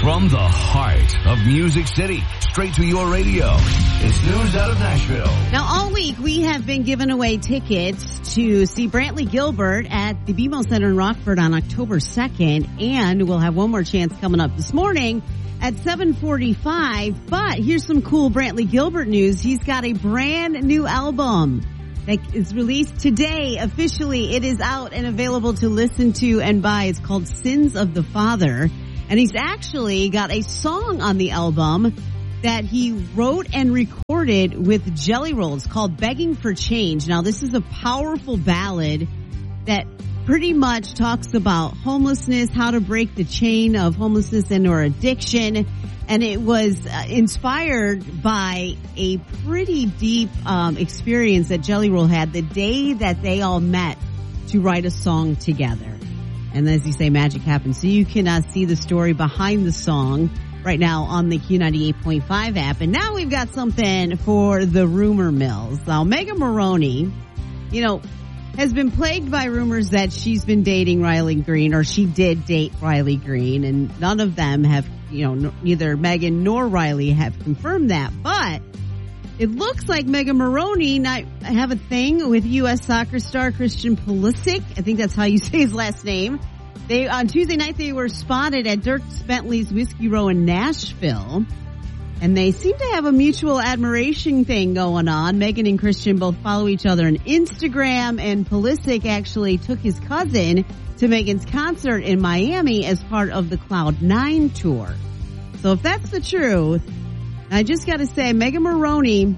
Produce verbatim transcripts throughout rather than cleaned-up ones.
From the heart of Music City, straight to your radio, it's news out of Nashville. Now, all week, we have been giving away tickets to see Brantley Gilbert at the B M O Center in Rockford on October second, and we'll have one more chance coming up this morning at seven forty-five. But here's some cool Brantley Gilbert news. He's got a brand new album that is released today. Officially, it is out and available to listen to and buy. It's called Sins of the Father. And he's actually got a song on the album that he wrote and recorded with Jelly Roll. It's called Begging for Change. Now, this is a powerful ballad that pretty much talks about homelessness, how to break the chain of homelessness and or addiction. And it was uh, inspired by a pretty deep um, experience that Jelly Roll had the day that they all met to write a song together. And as you say, magic happens. So you can uh, see the story behind the song right now on the Q ninety-eight point five app. And now we've got something for the rumor mills. Now, Megan Moroney, you know, has been plagued by rumors that she's been dating Riley Green, or she did date Riley Green. And none of them have, you know, neither Megan nor Riley have confirmed that. But it looks like Megan Moroney might have a thing with U S soccer star Christian Pulisic. I think that's how you say his last name. They on Tuesday night, they were spotted at Dirk Bentley's Whiskey Row in Nashville. And they seem to have a mutual admiration thing going on. Megan and Christian both follow each other on Instagram. And Pulisic actually took his cousin to Megan's concert in Miami as part of the Cloud Nine tour. So if that's the truth, I just got to say, Megan Moroney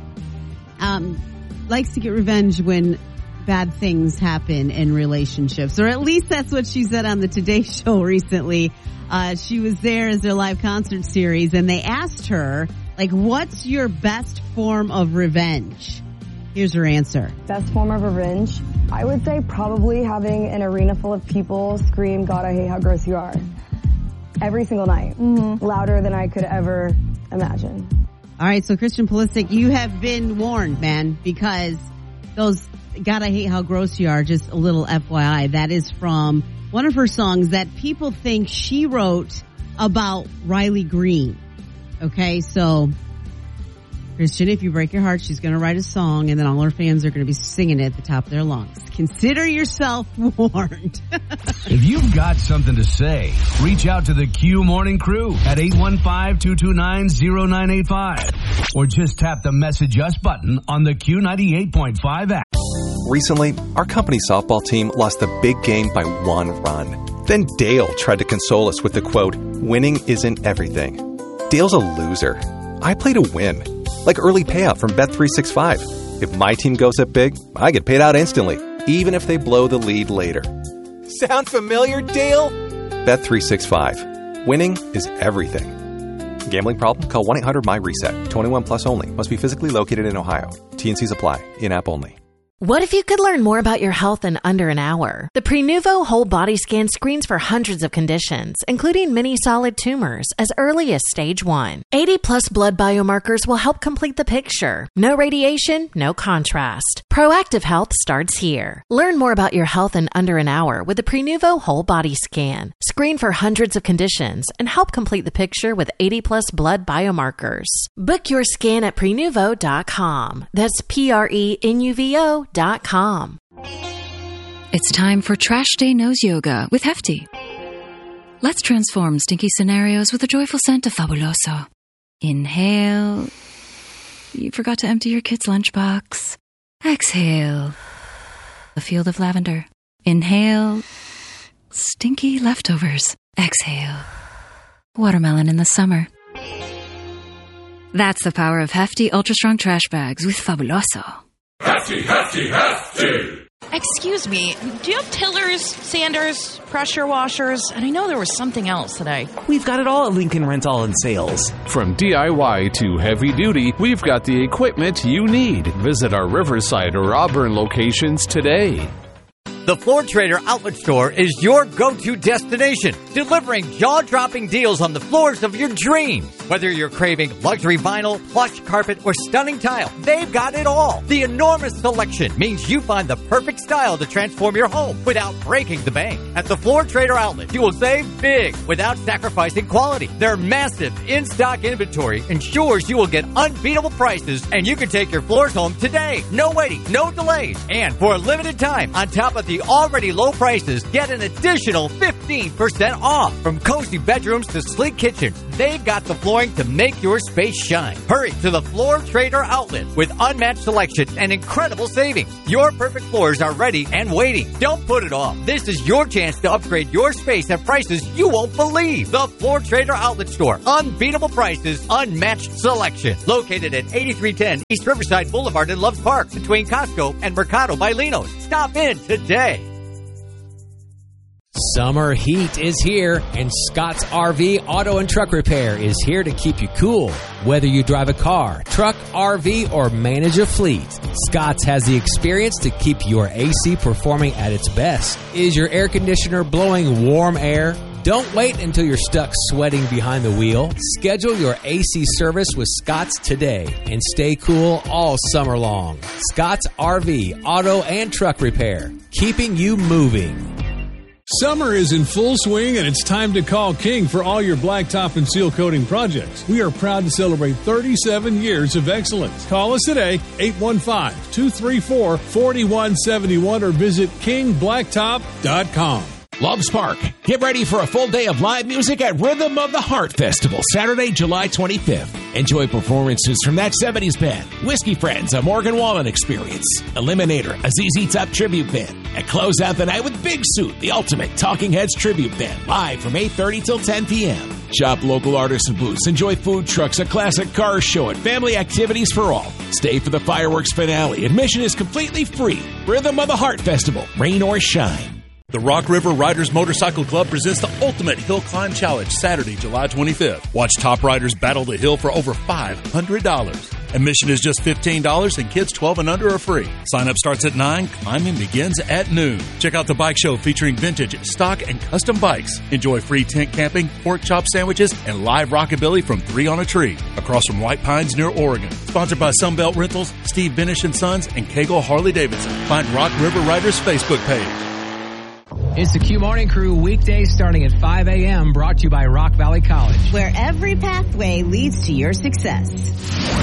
um, likes to get revenge when bad things happen in relationships, or at least that's what she said on the Today Show recently. Uh, she was there as their live concert series, and they asked her, like, what's your best form of revenge? Here's her answer. Best form of revenge? I would say probably having an arena full of people scream, God, I hate how gross you are. Every single night. Mm-hmm. Louder than I could ever imagine. All right, so Christian Pulisic, you have been warned, man, because those, God, I hate how gross you are, just a little F Y I, that is from one of her songs that people think she wrote about Riley Green. Okay, so Christian, if you break your heart, she's going to write a song, and then all her fans are going to be singing it at the top of their lungs. Consider yourself warned. If you've got something to say, reach out to the Q Morning Crew at eight one five, two two nine, zero nine eight five. Or just tap the Message Us button on the Q ninety-eight point five app. Recently, our company softball team lost the big game by one run. Then Dale tried to console us with the quote, winning isn't everything. Dale's a loser. I play to win. Like early payout from Bet three sixty-five. If my team goes up big, I get paid out instantly, even if they blow the lead later. Sound familiar, Dale? Bet three sixty-five. Winning is everything. Gambling problem? Call one eight hundred M Y reset. twenty-one plus only. Must be physically located in Ohio. T and Cs apply. In-app only. What if you could learn more about your health in under an hour? The Prenuvo Whole Body Scan screens for hundreds of conditions, including many solid tumors, as early as stage one. eighty plus blood biomarkers will help complete the picture. No radiation, no contrast. Proactive health starts here. Learn more about your health in under an hour with the Prenuvo Whole Body Scan. Screen for hundreds of conditions and help complete the picture with eighty plus blood biomarkers. Book your scan at prenuvo dot com. That's P R E N U V O dot com. It's time for Trash Day Nose Yoga with Hefty. Let's transform stinky scenarios with a joyful scent of Fabuloso. Inhale. You forgot to empty your kid's lunchbox. Exhale. A field of lavender. Inhale. Stinky leftovers. Exhale. Watermelon in the summer. That's the power of Hefty Ultra Strong Trash Bags with Fabuloso. Hefty, hefty, hefty! Excuse me, do you have tillers, sanders, pressure washers? And I know there was something else that I... We've got it all at Lincoln Rental and Sales. From D I Y to heavy duty, we've got the equipment you need. Visit our Riverside or Auburn locations today. The Floor Trader Outlet Store is your go-to destination, delivering jaw-dropping deals on the floors of your dreams. Whether you're craving luxury vinyl, plush carpet, or stunning tile, they've got it all. The enormous selection means you find the perfect style to transform your home without breaking the bank. At the Floor Trader Outlet, you will save big without sacrificing quality. Their massive in-stock inventory ensures you will get unbeatable prices, and you can take your floors home today. No waiting, no delays. And for a limited time, on top of the already low prices, get an additional fifteen percent off. From cozy bedrooms to sleek kitchens, they've got the flooring to make your space shine. Hurry to the Floor Trader Outlet with unmatched selection and incredible savings. Your perfect floors are ready and waiting. Don't put it off. This is your chance to upgrade your space at prices you won't believe. The Floor Trader Outlet Store. Unbeatable prices, unmatched selection. Located at eighty-three ten East Riverside Boulevard in Loves Park, between Costco and Mercado by Lino's. Stop in today. Summer heat is here, and Scott's R V Auto and Truck Repair is here to keep you cool. Whether you drive a car, truck, R V, or manage a fleet, Scott's has the experience to keep your A C performing at its best. Is your air conditioner blowing warm air? Don't wait until you're stuck sweating behind the wheel. Schedule your A C service with Scott's today and stay cool all summer long. Scott's R V Auto and Truck Repair, keeping you moving. Summer is in full swing, and it's time to call King for all your blacktop and seal coating projects. We are proud to celebrate thirty-seven years of excellence. Call us today, eight one five, two three four, four one seven one, or visit king blacktop dot com. Loves Park. Get ready for a full day of live music at Rhythm of the Heart Festival, Saturday, July twenty-fifth. Enjoy performances from That seventies Band, Whiskey Friends, a Morgan Wallen Experience, Eliminator, a Z Z Top tribute band, and close out the night with Big Suit, the ultimate Talking Heads tribute band, live from eight thirty till ten p.m. Shop local artists and booths, enjoy food trucks, a classic car show, and family activities for all. Stay for the fireworks finale. Admission is completely free. Rhythm of the Heart Festival, rain or shine. The Rock River Riders Motorcycle Club presents the Ultimate Hill Climb Challenge, Saturday, July twenty-fifth. Watch top riders battle the hill for over five hundred dollars. Admission is just fifteen dollars, and kids twelve and under are free. Sign up starts at nine. Climbing begins at noon. Check out the bike show featuring vintage, stock, and custom bikes. Enjoy free tent camping, pork chop sandwiches, and live rockabilly from Three on a Tree, across from White Pines near Oregon. Sponsored by Sunbelt Rentals, Steve Benish and Sons, and Kegel Harley Davidson. Find Rock River Riders Facebook page. It's the Q Morning Crew, weekdays starting at five a.m., brought to you by Rock Valley College, where every pathway leads to your success.